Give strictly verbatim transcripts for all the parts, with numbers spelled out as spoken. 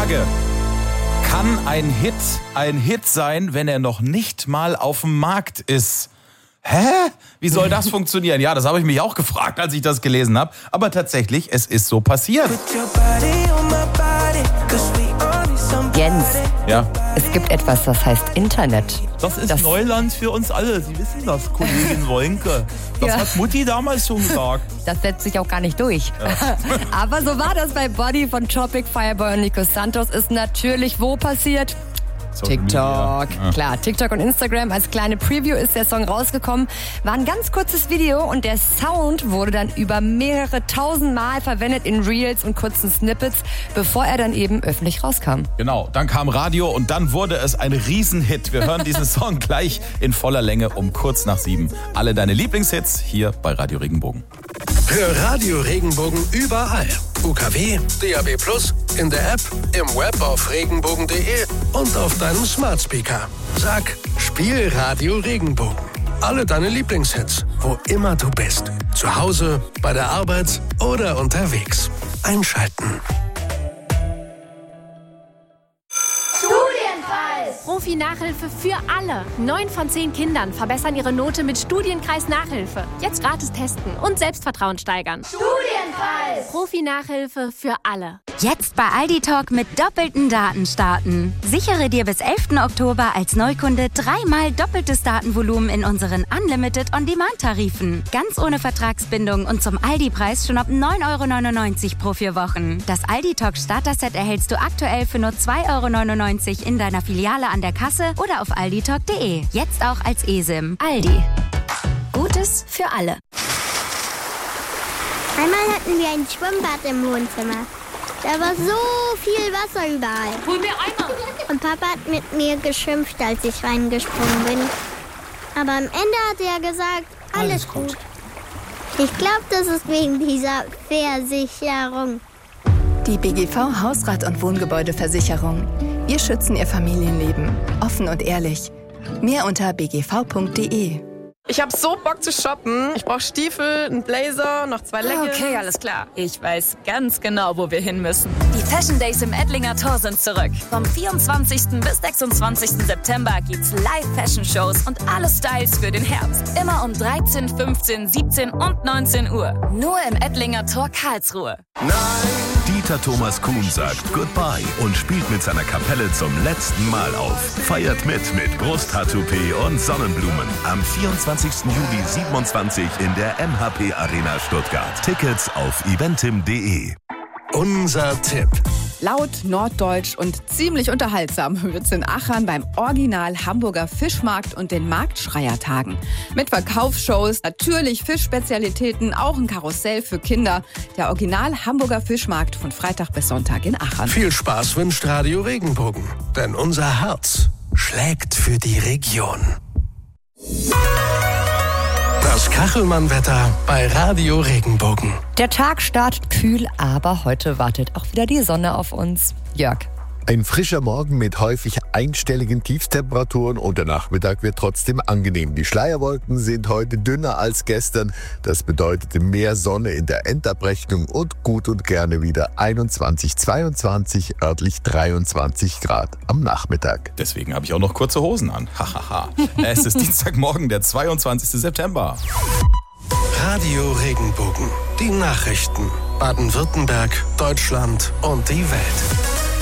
Frage: Kann ein Hit ein Hit sein, wenn er noch nicht mal auf dem Markt ist? Hä? Wie soll das funktionieren? Ja, das habe ich mich auch gefragt, als ich das gelesen habe. Aber tatsächlich, es ist so passiert. Jens, Ja. es gibt etwas, das heißt Internet. Das ist Das- Neuland für uns alle. Sie wissen das, Kollegin Woinke. Das Ja. hat Mutti damals schon gesagt. Das setzt sich auch gar nicht durch. Aber so war das bei Body von Tropic, Fireboy und Nico Santos. Ist natürlich wo passiert? Social TikTok. Media. Ja. Klar, TikTok und Instagram. Als kleine Preview ist der Song rausgekommen. War ein ganz kurzes Video und der Sound wurde dann über mehrere tausend Mal verwendet in Reels und kurzen Snippets, bevor er dann eben öffentlich rauskam. Genau, dann kam Radio und dann wurde es ein Riesenhit. Wir hören diesen Song gleich in voller Länge um kurz nach sieben. Alle deine Lieblingshits hier bei Radio Regenbogen. Hör Radio Regenbogen überall. U K W, D A B plus, in der App, im Web auf regenbogen punkt de und auf deinem Smart Speaker. Sag, spiel Radio Regenbogen. Alle deine Lieblingshits, wo immer du bist. Zu Hause, bei der Arbeit oder unterwegs. Einschalten. Profi-Nachhilfe für alle. Neun von zehn Kindern verbessern ihre Note mit Studienkreis Nachhilfe. Jetzt gratis testen und Selbstvertrauen steigern. Studienkreis! Profi-Nachhilfe für alle. Jetzt bei Aldi Talk mit doppelten Daten starten. Sichere dir bis elften Oktober als Neukunde dreimal doppeltes Datenvolumen in unseren Unlimited On-Demand-Tarifen. Ganz ohne Vertragsbindung und zum Aldi-Preis schon ab neun Euro neunundneunzig pro vier Wochen. Das Aldi Talk Starter-Set erhältst du aktuell für nur zwei Euro neunundneunzig in deiner Filiale an der Kasse oder auf aldi talk punkt de. Jetzt auch als eSIM. Aldi. Gutes für alle. Einmal hatten wir ein Schwimmbad im Wohnzimmer. Da war so viel Wasser überall. Hol mir Eimer! Und Papa hat mit mir geschimpft, als ich reingesprungen bin. Aber am Ende hat er gesagt, alles, alles gut. gut. Ich glaube, das ist wegen dieser Versicherung. Die B G V Hausrat- und Wohngebäudeversicherung. Wir schützen Ihr Familienleben. Offen und ehrlich. Mehr unter b g v punkt de. Ich hab so Bock zu shoppen. Ich brauch Stiefel, einen Blazer, noch zwei Leggings. Okay, alles klar. Ich weiß ganz genau, wo wir hin müssen. Die Fashion Days im Ettlinger Tor sind zurück. Vom vierundzwanzigsten bis sechsundzwanzigsten September gibt's Live-Fashion-Shows und alle Styles für den Herbst. Immer um dreizehn, fünfzehn, siebzehn und neunzehn Uhr. Nur im Ettlinger Tor Karlsruhe. Nein! Dieter Thomas Kuhn sagt Goodbye und spielt mit seiner Kapelle zum letzten Mal auf. Feiert mit mit Brusttattoo-P und Sonnenblumen. Am vierundzwanzigsten Juli siebenundzwanzig in der M H P Arena Stuttgart. Tickets auf eventim punkt de. Unser Tipp. Laut, norddeutsch und ziemlich unterhaltsam wird's in Achern beim Original Hamburger Fischmarkt und den Marktschreiertagen. Mit Verkaufsshows, natürlich Fischspezialitäten, auch ein Karussell für Kinder. Der Original Hamburger Fischmarkt von Freitag bis Sonntag in Achern. Viel Spaß wünscht Radio Regenbogen. Denn unser Herz schlägt für die Region. Das Kachelmann-Wetter bei Radio Regenbogen. Der Tag startet kühl, aber heute wartet auch wieder die Sonne auf uns. Jörg. Ein frischer Morgen mit häufig einstelligen Tiefstemperaturen und der Nachmittag wird trotzdem angenehm. Die Schleierwolken sind heute dünner als gestern. Das bedeutet mehr Sonne in der Endabrechnung und gut und gerne wieder einundzwanzig, zweiundzwanzig, örtlich dreiundzwanzig Grad am Nachmittag. Deswegen habe ich auch noch kurze Hosen an. Hahaha. Es ist Dienstagmorgen, der zweiundzwanzigsten September. Radio Regenbogen. Die Nachrichten. Baden-Württemberg, Deutschland und die Welt.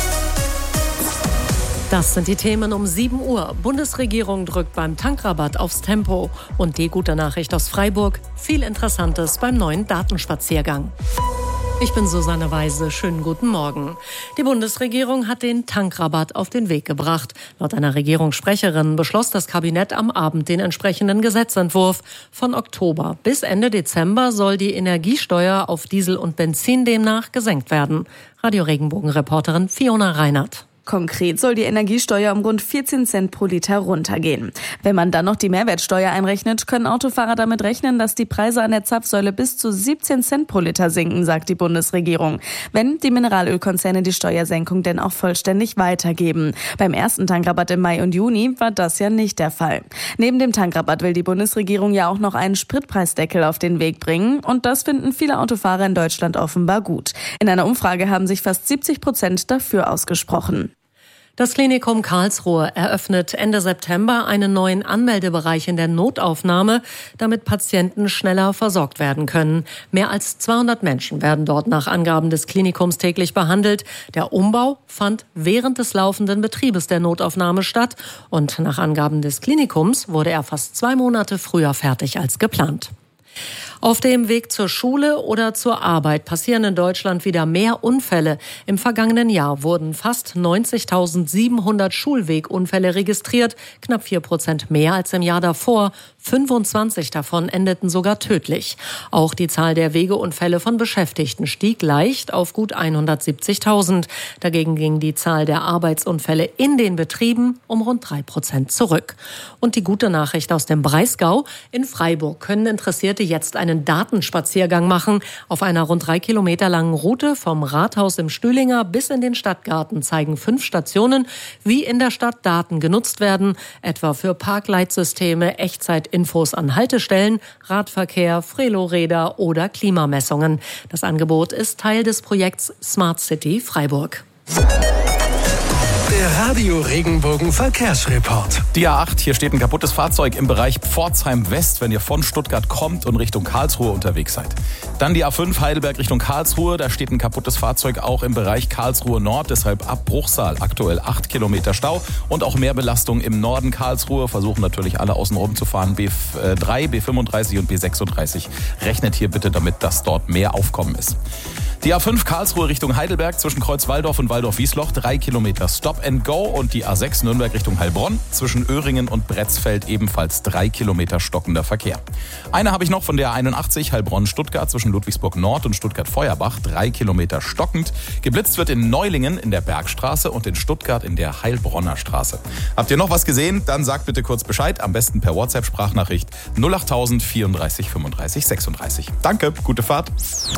Das sind die Themen um sieben Uhr. Bundesregierung drückt beim Tankrabatt aufs Tempo. Und die gute Nachricht aus Freiburg: viel Interessantes beim neuen Datenspaziergang. Ich bin Susanne Weise. Schönen guten Morgen. Die Bundesregierung hat den Tankrabatt auf den Weg gebracht. Laut einer Regierungssprecherin beschloss das Kabinett am Abend den entsprechenden Gesetzentwurf. Von Oktober bis Ende Dezember soll die Energiesteuer auf Diesel und Benzin demnach gesenkt werden. Radio Regenbogen-Reporterin Fiona Reinhardt. Konkret soll die Energiesteuer um rund vierzehn Cent pro Liter runtergehen. Wenn man dann noch die Mehrwertsteuer einrechnet, können Autofahrer damit rechnen, dass die Preise an der Zapfsäule bis zu siebzehn Cent pro Liter sinken, sagt die Bundesregierung. Wenn die Mineralölkonzerne die Steuersenkung denn auch vollständig weitergeben. Beim ersten Tankrabatt im Mai und Juni war das ja nicht der Fall. Neben dem Tankrabatt will die Bundesregierung ja auch noch einen Spritpreisdeckel auf den Weg bringen. Und das finden viele Autofahrer in Deutschland offenbar gut. In einer Umfrage haben sich fast siebzig Prozent dafür ausgesprochen. Das Klinikum Karlsruhe eröffnet Ende September einen neuen Anmeldebereich in der Notaufnahme, damit Patienten schneller versorgt werden können. Mehr als zweihundert Menschen werden dort nach Angaben des Klinikums täglich behandelt. Der Umbau fand während des laufenden Betriebes der Notaufnahme statt und nach Angaben des Klinikums wurde er fast zwei Monate früher fertig als geplant. Auf dem Weg zur Schule oder zur Arbeit passieren in Deutschland wieder mehr Unfälle. Im vergangenen Jahr wurden fast neunzigtausendsiebenhundert Schulwegunfälle registriert, knapp vier Prozent mehr als im Jahr davor. fünfundzwanzig davon endeten sogar tödlich. Auch die Zahl der Wegeunfälle von Beschäftigten stieg leicht auf gut hundertsiebzigtausend. Dagegen ging die Zahl der Arbeitsunfälle in den Betrieben um rund drei Prozent zurück. Und die gute Nachricht aus dem Breisgau: In Freiburg können Interessierte jetzt einen Datenspaziergang machen. Auf einer rund drei Kilometer langen Route vom Rathaus im Stühlinger bis in den Stadtgarten zeigen fünf Stationen, wie in der Stadt Daten genutzt werden, etwa für Parkleitsysteme, Echtzeitinfos an Haltestellen, Radverkehr, Freloräder oder Klimamessungen. Das Angebot ist Teil des Projekts Smart City Freiburg. Der Radio Regenbogen Verkehrsreport. Die A acht, hier steht ein kaputtes Fahrzeug im Bereich Pforzheim West, wenn ihr von Stuttgart kommt und Richtung Karlsruhe unterwegs seid. Dann die A fünf Heidelberg Richtung Karlsruhe, da steht ein kaputtes Fahrzeug auch im Bereich Karlsruhe Nord, deshalb ab Bruchsal aktuell acht Kilometer Stau und auch mehr Belastung im Norden Karlsruhe. Versuchen natürlich alle außen rum zu fahren. B drei, B fünfunddreißig und B sechsunddreißig. Rechnet hier bitte damit, dass dort mehr Aufkommen ist. Die A fünf Karlsruhe Richtung Heidelberg zwischen Kreuzwaldorf und Waldorf-Wiesloch drei Kilometer Stop and Go und die A sechs Nürnberg Richtung Heilbronn zwischen Öhringen und Bretzfeld ebenfalls drei Kilometer stockender Verkehr. Eine habe ich noch von der A einundachtzig Heilbronn-Stuttgart zwischen Ludwigsburg Nord und Stuttgart-Feuerbach drei Kilometer stockend. Geblitzt wird in Neulingen in der Bergstraße und in Stuttgart in der Heilbronner Straße. Habt ihr noch was gesehen? Dann sagt bitte kurz Bescheid, am besten per WhatsApp-Sprachnachricht null acht null null vierunddreißig fünfunddreißig sechsunddreißig. Danke, gute Fahrt.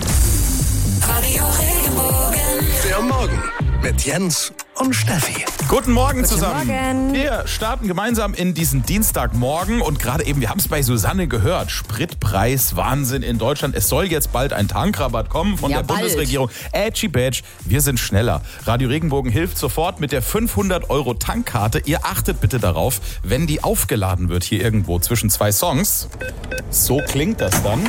Radio Regenbogen. Der Morgen mit Jens und Steffi. Guten Morgen Guten zusammen. Morgen. Wir starten gemeinsam in diesen Dienstagmorgen und gerade eben, wir haben es bei Susanne gehört, Spritpreis, Wahnsinn in Deutschland. Es soll jetzt bald ein Tankrabatt kommen von Ja, der bald. Bundesregierung. Ätschi Badge, wir sind schneller. Radio Regenbogen hilft sofort mit der fünfhundert Euro Tankkarte. Ihr achtet bitte darauf, wenn die aufgeladen wird hier irgendwo zwischen zwei Songs. So klingt das dann.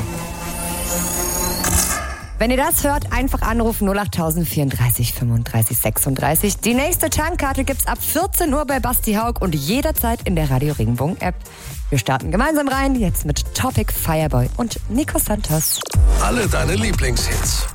Wenn ihr das hört, einfach anrufen null acht null null vierunddreißig fünfunddreißig sechsunddreißig. Die nächste Tankkarte gibt's ab vierzehn Uhr bei Basti Haug und jederzeit in der Radio Regenbogen App. Wir starten gemeinsam rein, jetzt mit Topic, Fireboy und Nico Santos. Alle deine Lieblingshits.